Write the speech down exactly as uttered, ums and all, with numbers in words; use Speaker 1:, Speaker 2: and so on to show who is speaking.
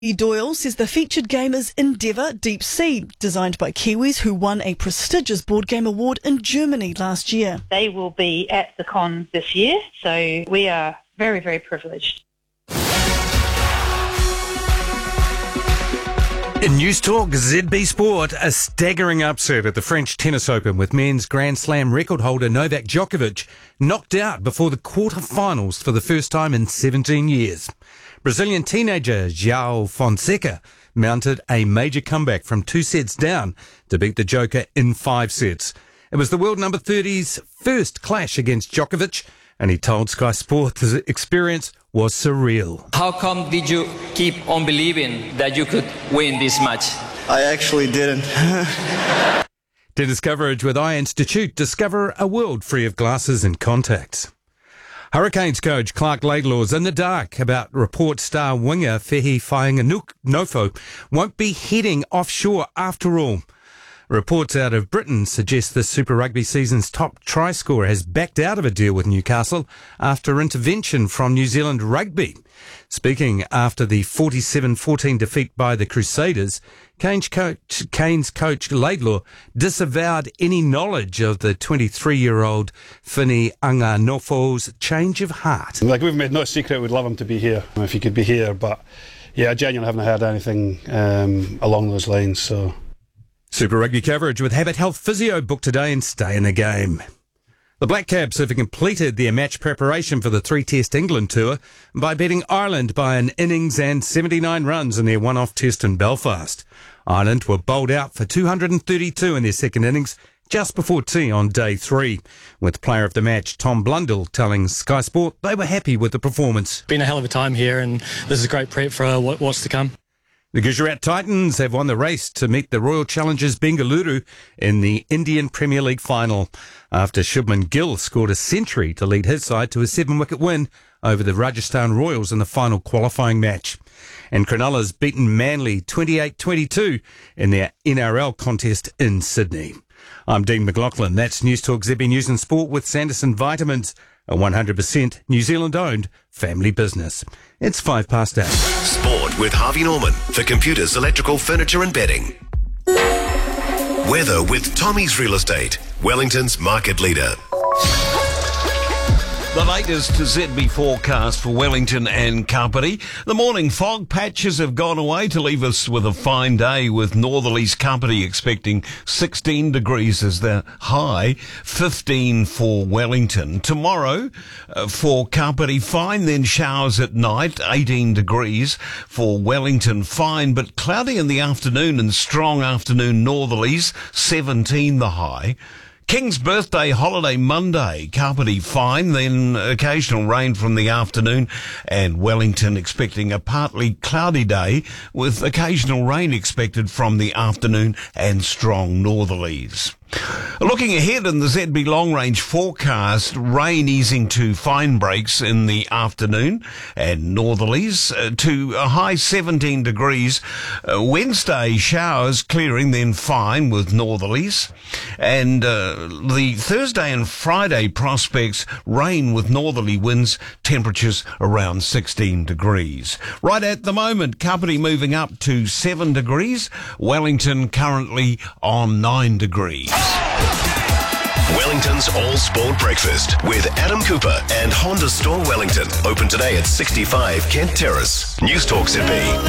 Speaker 1: Doyle says the featured game is Endeavour Deep Sea, designed by Kiwis who won a prestigious board game award in Germany last year.
Speaker 2: They will be at the con this year, so we are very, very privileged.
Speaker 3: In News Talk, Z B Sport, a staggering upset at the French Tennis Open with men's Grand Slam record holder Novak Djokovic knocked out before the quarter-finals for the first time in seventeen years. Brazilian teenager João Fonseca mounted a major comeback from two sets down to beat the Joker in five sets. It was the world number thirty's first clash against Djokovic, and he told Sky Sport the experience was surreal.
Speaker 4: How come did you keep on believing that you could win this match?
Speaker 5: I actually didn't.
Speaker 3: Tennis coverage with Eye Institute. Discover a world free of glasses and contacts. Hurricanes coach Clark Laidlaw's in the dark about report star winger Fehi Fainga'anuku won't be heading offshore after all. Reports out of Britain suggest the Super Rugby season's top try scorer has backed out of a deal with Newcastle after intervention from New Zealand Rugby. Speaking after the forty-seven fourteen defeat by the Crusaders, Canes coach, Canes coach Laidlaw disavowed any knowledge of the twenty-three-year-old Fainga'anuku's change of heart.
Speaker 6: Like, we've made no secret we'd love him to be here, if he could be here, but yeah, I genuinely haven't heard anything um, along those lines, so...
Speaker 3: Super Rugby coverage with Habit Health Physio booked today and stay in the game. The Black Caps have completed their match preparation for the three-test England tour by beating Ireland by an innings and seventy-nine runs in their one-off test in Belfast. Ireland were bowled out for two hundred thirty-two in their second innings just before tea on day three, with player of the match Tom Blundell telling Sky Sport they were happy with the performance.
Speaker 7: Been a hell of a time here, and this is great prep for what, what's to come.
Speaker 3: The Gujarat Titans have won the race to meet the Royal Challengers Bengaluru in the Indian Premier League final after Shubman Gill scored a century to lead his side to a seven-wicket win over the Rajasthan Royals in the final qualifying match. And Cronulla's beaten Manly twenty-eight twenty-two in their N R L contest in Sydney. I'm Dean McLaughlin. That's News Talk Z B News and Sport with Sanderson Vitamins, a one hundred percent New Zealand-owned family business. It's five past eight.
Speaker 8: Sport with Harvey Norman for computers, electrical, furniture and bedding. Weather with Tommy's Real Estate, Wellington's market leader.
Speaker 9: The latest Z B forecast for Wellington and Kapiti. The morning fog patches have gone away to leave us with a fine day, with northerlies. Kapiti expecting sixteen degrees as the high, fifteen for Wellington. Tomorrow uh, for Kapiti, fine, then showers at night, eighteen degrees. For Wellington, fine but cloudy in the afternoon and strong afternoon northerlies, seventeen the high. King's birthday holiday Monday, Kapiti fine, then occasional rain from the afternoon, and Wellington expecting a partly cloudy day with occasional rain expected from the afternoon and strong northerlies. Looking ahead in the Z B long range forecast, rain easing to fine breaks in the afternoon and northerlies uh, to a high seventeen degrees. Uh, Wednesday showers clearing, then fine with northerlies. And uh, the Thursday and Friday prospects rain with northerly winds, temperatures around sixteen degrees. Right at the moment, Kapiti moving up to seven degrees, Wellington currently on nine degrees.
Speaker 8: Wellington's All Sport Breakfast with Adam Cooper and Honda Store Wellington. Open today at sixty-five Kent Terrace. News Talk Z B.